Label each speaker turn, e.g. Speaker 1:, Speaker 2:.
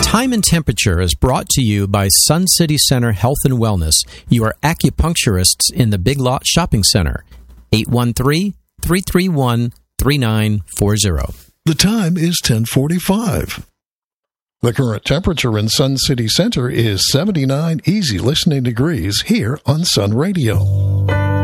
Speaker 1: Time and Temperature is brought to you by Sun City Center Health and Wellness, your acupuncturists in the Big Lot Shopping Center. 813-331-3940.
Speaker 2: The time is 10:45. The current temperature in Sun City Center is 79 easy listening degrees here on Sun Radio.